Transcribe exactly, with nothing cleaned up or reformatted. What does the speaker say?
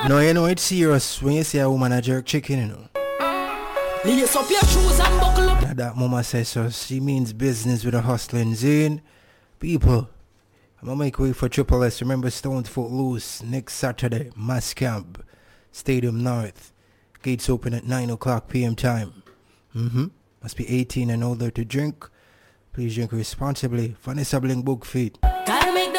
No, you know it's serious when you see a woman a jerk chicken, you know. Lace up your shoes and buckle up. Now that mama says so, she means business with a hustling zine. People, I'm gonna make way for Triple S. Remember Stone Footloose next Saturday, Mass Camp, Stadium North. Gates open at nine o'clock p.m. time. Mm-hmm. Must be eighteen and older to drink. Please drink responsibly. Vanessa Bling Book Feet.